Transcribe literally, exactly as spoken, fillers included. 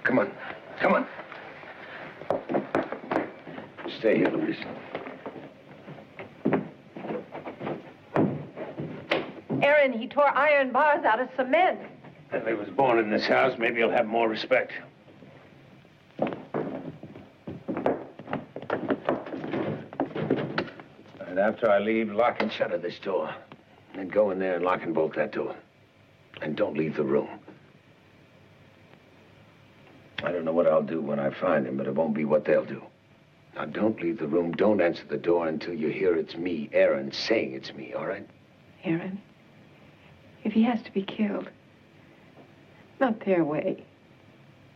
Come on. Come on. Stay here, Louise. Aaron, he tore iron bars out of cement. If he was born in this house, maybe he'll have more respect. And after I leave, lock and shutter this door. Then go in there and lock and bolt that door. And don't leave the room. I don't know what I'll do when I find him, but it won't be what they'll do. Now, don't leave the room. Don't answer the door until you hear it's me, Aaron, saying it's me, all right? Aaron, if he has to be killed, not their way.